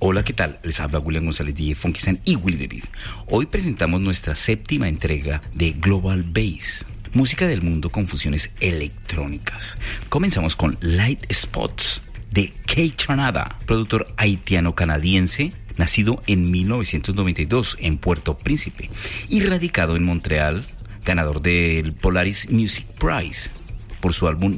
Hola, ¿qué tal? Les habla William González, DJ Funky Stan y Willy David. Hoy presentamos nuestra séptima entrega de Global Bass, música del mundo con fusiones electrónicas. Comenzamos con Light Spots de Kay Tranada, productor haitiano-canadiense, nacido en 1992 en Puerto Príncipe y radicado en Montreal, ganador del Polaris Music Prize por su álbum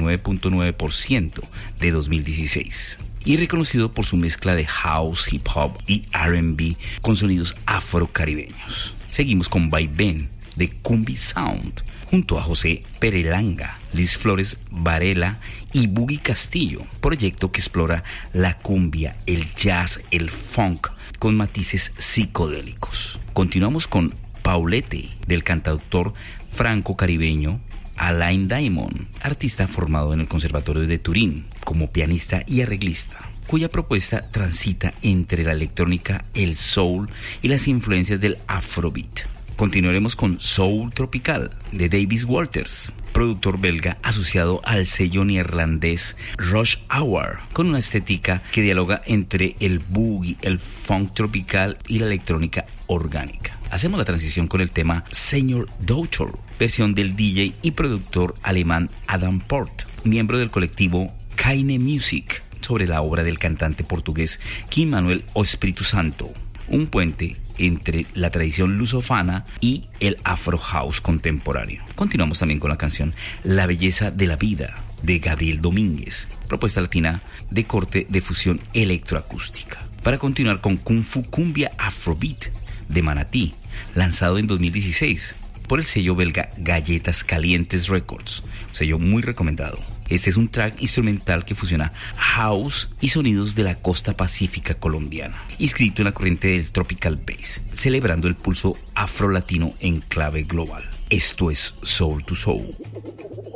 99.9% de 2016. Y reconocido por su mezcla de house, hip hop y R&B con sonidos afrocaribeños. Seguimos con Vaivén de Cumbi Sound, junto a José Perelanga, Liz Flores Varela y Boogie Castillo, proyecto que explora la cumbia, el jazz, el funk, con matices psicodélicos. Continuamos con Paulette, del cantautor franco-caribeño Alain Diamond, artista formado en el Conservatorio de Turín como pianista y arreglista, cuya propuesta transita entre la electrónica, el soul y las influencias del afrobeat. Continuaremos con Soul Tropical de Davis Walters, productor belga asociado al sello neerlandés Rush Hour, con una estética que dialoga entre el boogie, el funk tropical y la electrónica orgánica. Hacemos la transición con el tema Señor Doctor, versión del DJ y productor alemán Adam Port, miembro del colectivo Kaine Music, sobre la obra del cantante portugués Kim Manuel O Espíritu Santo, un puente entre la tradición lusofana y el afro house contemporáneo. Continuamos también con la canción La Belleza de la Vida de Gabriel Domínguez, propuesta latina de corte de fusión electroacústica. Para continuar con Kung Fu Cumbia Afrobeat de Manatí, lanzado en 2016 por el sello belga Galletas Calientes Records, un sello muy recomendado. Este es un track instrumental que fusiona house y sonidos de la costa pacífica colombiana, inscrito en la corriente del tropical bass, celebrando el pulso afro-latino en clave global. Esto es Soul to Soul.